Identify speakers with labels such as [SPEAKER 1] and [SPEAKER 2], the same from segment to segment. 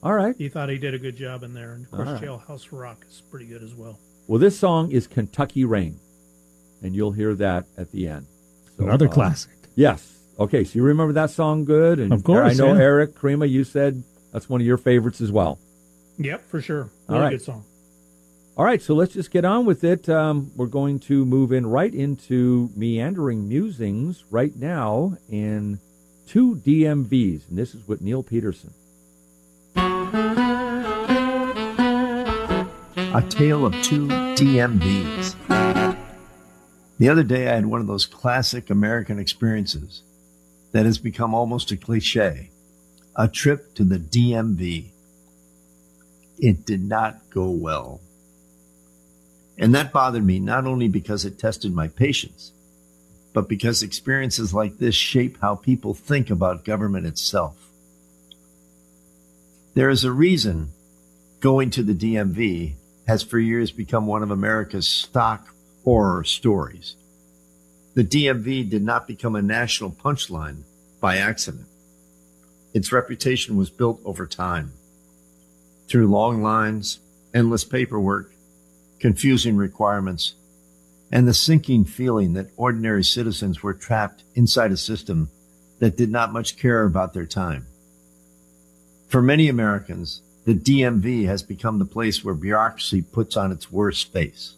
[SPEAKER 1] All right.
[SPEAKER 2] He thought he did a good job in there. And, of course,
[SPEAKER 1] All right.
[SPEAKER 2] Jailhouse Rock is pretty good as well.
[SPEAKER 1] Well, this song is Kentucky Rain, and you'll hear that at the end. So,
[SPEAKER 3] Another classic.
[SPEAKER 1] Yes. Okay, so you remember that song good? And
[SPEAKER 3] of course,
[SPEAKER 1] I know,
[SPEAKER 3] yeah.
[SPEAKER 1] Eric, Karima, you said that's one of your favorites as well.
[SPEAKER 2] Yep, for sure.
[SPEAKER 1] All
[SPEAKER 2] Really
[SPEAKER 1] right.
[SPEAKER 2] good song.
[SPEAKER 1] All right, so let's just get on with it. We're going to move in right into Meandering Musings right now in two DMVs, and this is with Neil Peterson.
[SPEAKER 4] A tale of two DMVs. The other day, I had one of those classic American experiences that has become almost a cliche. A trip to the DMV. It did not go well. And that bothered me not only because it tested my patience, but because experiences like this shape how people think about government itself. There is a reason going to the DMV has for years become one of America's stock horror stories. The DMV did not become a national punchline by accident. Its reputation was built over time. Through long lines, endless paperwork, confusing requirements, and the sinking feeling that ordinary citizens were trapped inside a system that did not much care about their time. For many Americans, the DMV has become the place where bureaucracy puts on its worst face.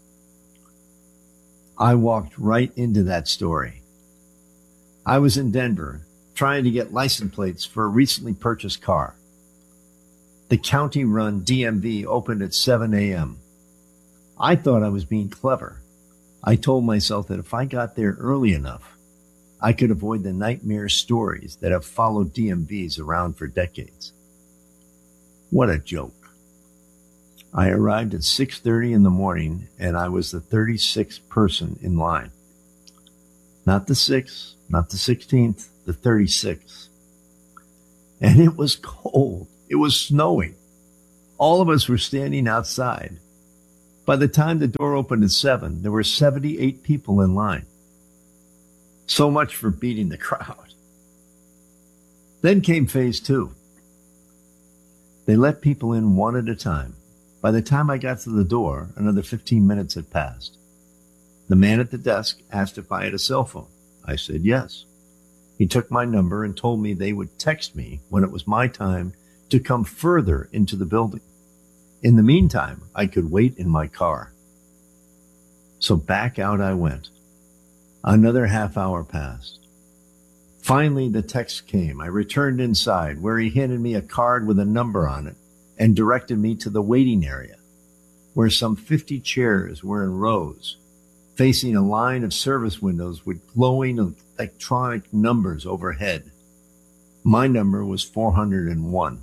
[SPEAKER 4] I walked right into that story. I was in Denver trying to get license plates for a recently purchased car. The county-run DMV opened at 7 a.m. I thought I was being clever. I told myself that if I got there early enough, I could avoid the nightmare stories that have followed DMVs around for decades. What a joke. I arrived at 6:30 in the morning, and I was the 36th person in line. Not the 6th, not the 16th, the 36th. And it was cold. It was snowing. All of us were standing outside. By the time the door opened at 7, there were 78 people in line. So much for beating the crowd. Then came phase 2. They let people in one at a time. By the time I got to the door, another 15 minutes had passed. The man at the desk asked if I had a cell phone. I said yes. He took my number and told me they would text me when it was my time to come further into the building. In the meantime, I could wait in my car. So back out I went. Another half hour passed. Finally, the text came. I returned inside, where he handed me a card with a number on it and directed me to the waiting area, where some 50 chairs were in rows, facing a line of service windows with glowing electronic numbers overhead. My number was 401.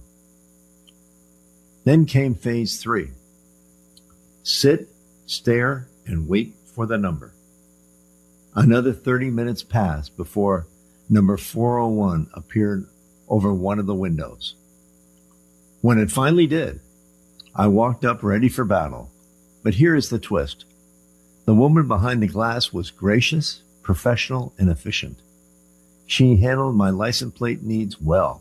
[SPEAKER 4] Then came phase 3. Sit, stare, and wait for the number. Another 30 minutes passed before number 401 appeared over one of the windows. When it finally did, I walked up ready for battle. But here is the twist. The woman behind the glass was gracious, professional, and efficient. She handled my license plate needs well.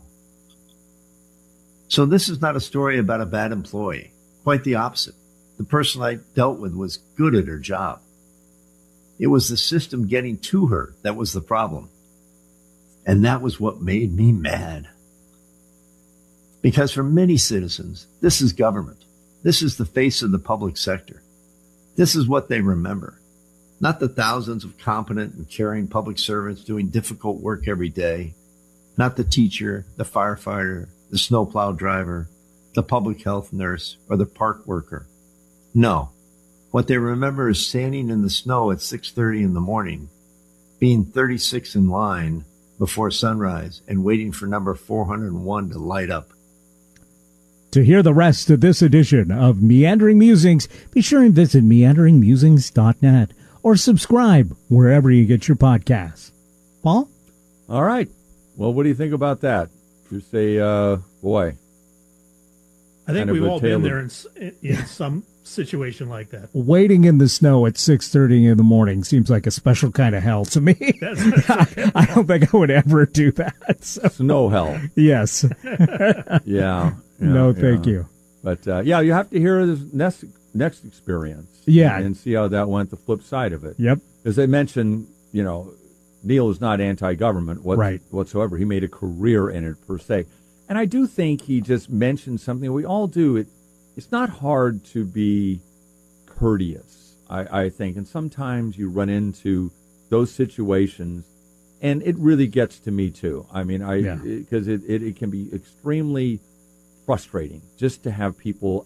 [SPEAKER 4] So this is not a story about a bad employee. Quite the opposite. The person I dealt with was good at her job. It was the system getting to her that was the problem. And that was what made me mad. Because for many citizens, this is government. This is the face of the public sector. This is what they remember. Not the thousands of competent and caring public servants doing difficult work every day. Not the teacher, the firefighter, the snowplow driver, the public health nurse, or the park worker. No. What they remember is standing in the snow at 6:30 in the morning, being 36 in line before sunrise, and waiting for number 401 to light up.
[SPEAKER 3] To hear the rest of this edition of Meandering Musings, be sure and visit meanderingmusings.net or subscribe wherever you get your podcasts. Paul?
[SPEAKER 1] All right. Well, what do you think about that? You say, boy.
[SPEAKER 2] I think
[SPEAKER 1] kind of
[SPEAKER 2] we've
[SPEAKER 1] a
[SPEAKER 2] all
[SPEAKER 1] tale
[SPEAKER 2] been
[SPEAKER 1] of-
[SPEAKER 2] there in some situation like that.
[SPEAKER 3] Waiting in the snow at 6:30 in the morning seems like a special kind of hell to me. I don't think I would ever do that. So,
[SPEAKER 1] Snow hell.
[SPEAKER 3] yes.
[SPEAKER 1] Yeah.
[SPEAKER 3] No, thank you.
[SPEAKER 1] But you have to hear this next experience.
[SPEAKER 3] Yeah.
[SPEAKER 1] And see how that went, the flip side of it.
[SPEAKER 3] Yep.
[SPEAKER 1] As I mentioned, Neil is not anti-government whatsoever. He made a career in it, per se. And I do think he just mentioned something we all do. It's not hard to be courteous, I think. And sometimes you run into those situations, and it really gets to me, too. I mean, because it can be extremely frustrating just to have people